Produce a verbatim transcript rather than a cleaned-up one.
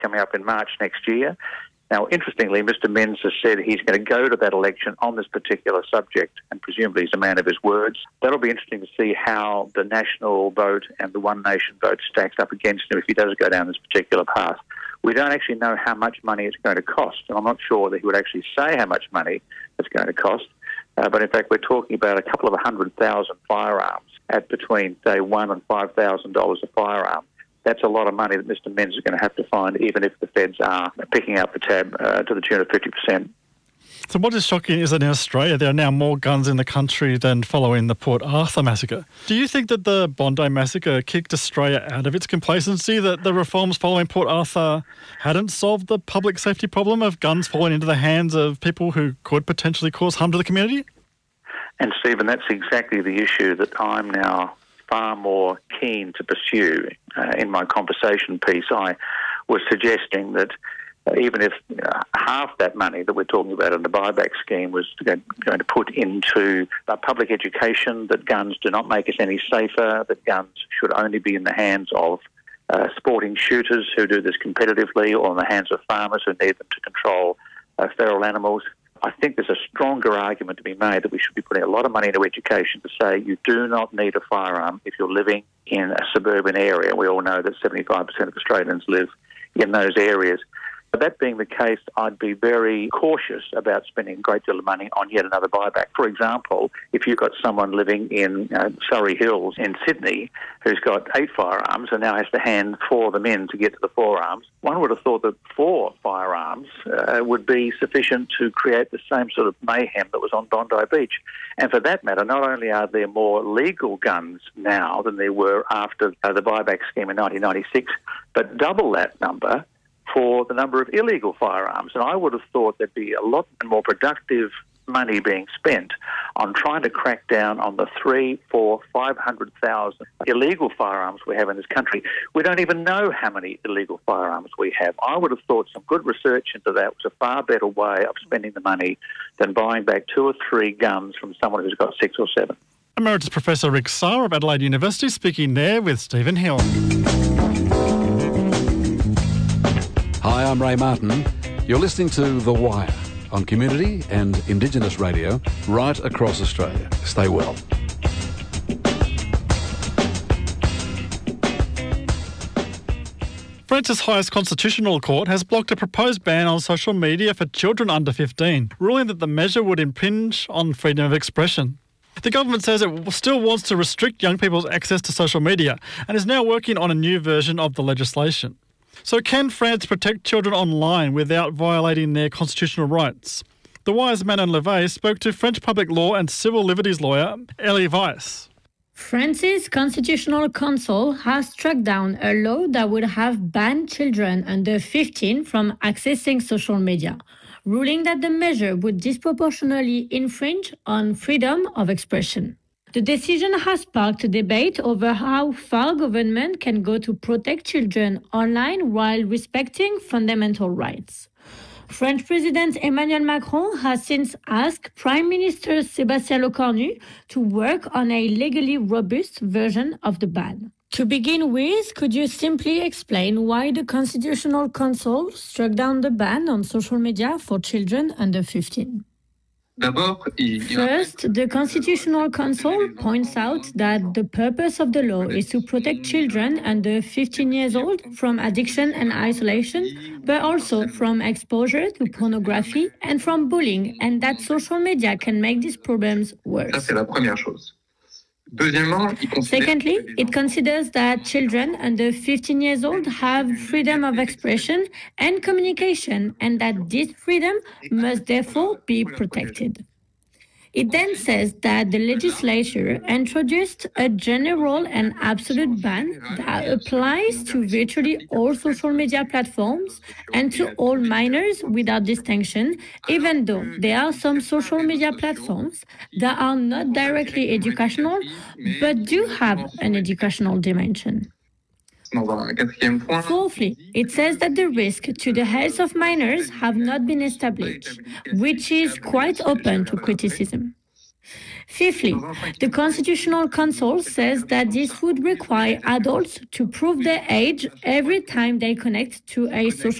coming up in March next year. Now, interestingly, Mister Minns has said he's going to go to that election on this particular subject, and presumably he's a man of his words. That'll be interesting to see how the national vote and the One Nation vote stacks up against him if he does go down this particular path. We don't actually know how much money it's going to cost, and I'm not sure that he would actually say how much money it's going to cost. Uh, but in fact, we're talking about a couple of hundred thousand firearms at between, say, one and five thousand dollars a firearm. That's a lot of money that Mister Minns is going to have to find, even if the feds are picking up the tab uh, to the tune of fifty percent. So what is shocking is that in Australia there are now more guns in the country than following the Port Arthur massacre. Do you think that the Bondi massacre kicked Australia out of its complacency, that the reforms following Port Arthur hadn't solved the public safety problem of guns falling into the hands of people who could potentially cause harm to the community? And Stephen, that's exactly the issue that I'm now far more keen to pursue. Uh, in my conversation piece, I was suggesting that uh, even if uh, half that money that we're talking about in the buyback scheme was to go, going to put into uh, public education, that guns do not make us any safer, that guns should only be in the hands of uh, sporting shooters who do this competitively, or in the hands of farmers who need them to control uh, feral animals. I think there's a stronger argument to be made that we should be putting a lot of money into education to say you do not need a firearm if you're living in a suburban area. We all know that seventy-five percent of Australians live in those areas. But that being the case, I'd be very cautious about spending a great deal of money on yet another buyback. For example, if you've got someone living in uh, Surrey Hills in Sydney who's got eight firearms and now has to hand four of them in to get to the forearms, one would have thought that four firearms uh, would be sufficient to create the same sort of mayhem that was on Bondi Beach. And for that matter, not only are there more legal guns now than there were after uh, the buyback scheme in nineteen ninety-six, but double that number for the number of illegal firearms. And I would have thought there'd be a lot more productive money being spent on trying to crack down on the three, four, five hundred thousand illegal firearms we have in this country. We don't even know how many illegal firearms we have. I would have thought some good research into that was a far better way of spending the money than buying back two or three guns from someone who's got six or seven. Emeritus Professor Rick Sarre of Adelaide University speaking there with Stephen Hill. Hi, I'm Ray Martin. You're listening to The Wire on Community and Indigenous Radio right across Australia. Stay well. France's highest constitutional court has blocked a proposed ban on social media for children under fifteen, ruling that the measure would impinge on freedom of expression. The government says it still wants to restrict young people's access to social media and is now working on a new version of the legislation. So can France protect children online without violating their constitutional rights? The Wire's Manon Levay spoke to French public law and civil liberties lawyer Elie Weiss. France's Constitutional Council has struck down a law that would have banned children under fifteen from accessing social media, ruling that the measure would disproportionately infringe on freedom of expression. The decision has sparked a debate over how far government can go to protect children online while respecting fundamental rights. French President Emmanuel Macron has since asked Prime Minister Sébastien Lecornu to work on a legally robust version of the ban. To begin with, could you simply explain why the Constitutional Council struck down the ban on social media for children under fifteen? First, the Constitutional Council points out that the purpose of the law is to protect children under fifteen years old from addiction and isolation, but also from exposure to pornography and from bullying, and that social media can make these problems worse. Secondly, it considers that children under fifteen years old have freedom of expression and communication, and that this freedom must therefore be protected. It then says that the legislature introduced a general and absolute ban that applies to virtually all social media platforms and to all minors without distinction, even though there are some social media platforms that are not directly educational but do have an educational dimension. Fourthly, it says that the risk to the health of minors have not been established, which is quite open to criticism. Fifthly, the Constitutional Council says that this would require adults to prove their age every time they connect to a social